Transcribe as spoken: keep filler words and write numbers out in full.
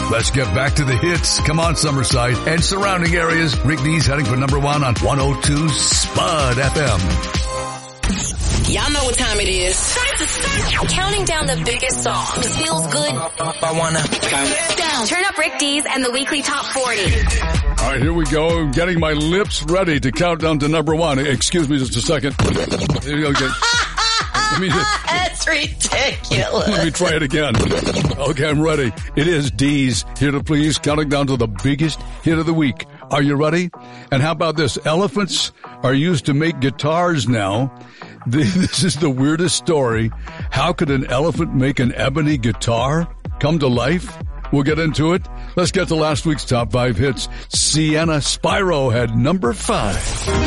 Let's get back to the hits. Come on, Summerside and surrounding areas. Rick D's heading for number one on one oh two Spud F M. Y'all know what time it is. Counting down the biggest songs. Feels good. I wanna count Down. Turn up Rick D's and the weekly top forty. All right, here we go. Getting my lips ready to count down to number one. Excuse me just a second. Okay. Let me just, That's ridiculous. let me try it again. Okay, I'm ready. It is D's Here to Please, counting down to the biggest hit of the week. Are you ready? And how about this? Elephants are used to make guitars now. This is the weirdest story. How could an elephant make an ebony guitar come to life? We'll get into it. Let's get to last week's top five hits. Sienna Spyro had number five.